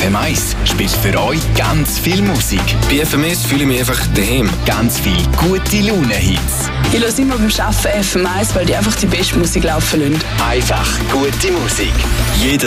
FM1 spielt für euch ganz viel Musik. Bei FMS fühle ich mich einfach daheim. Ganz viel gute Laune-Hits. Ich höre immer beim Arbeiten FM1, weil die einfach die beste Musik laufen lassen. Einfach gute Musik. Jeden